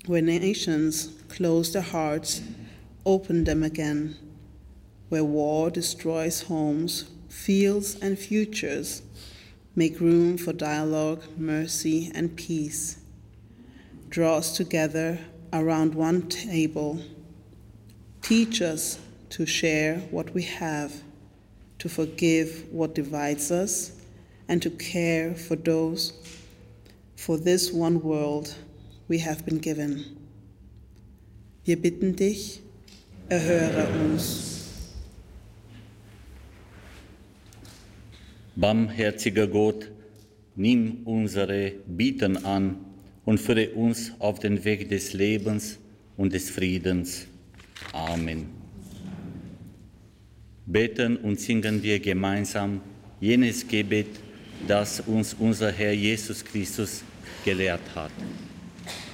Where nations close their hearts, open them again. Where war destroys homes, fields, and futures, make room for dialogue, mercy, and peace. Draw us together around one table. Teach us to share what we have, to forgive what divides us, and to care for those, for this one world we have been given. Wir bitten dich, erhöre uns. Barmherziger Gott, nimm unsere Bitten an und führe uns auf den Weg des Lebens und des Friedens. Amen. Beten und singen wir gemeinsam jenes Gebet, das uns unser Herr Jesus Christus gelehrt hat.